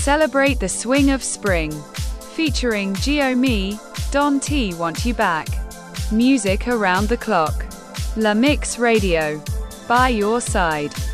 Celebrate the swing of spring. Featuring Gio-Me, Don T Want You Back. Music around the clock. La Mix Radio. By your side.